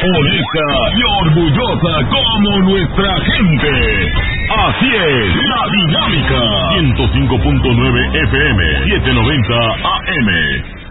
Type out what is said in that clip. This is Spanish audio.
honesta y orgullosa como nuestra gente. Así es, La Dinámica. 105.9 FM, 790 AM.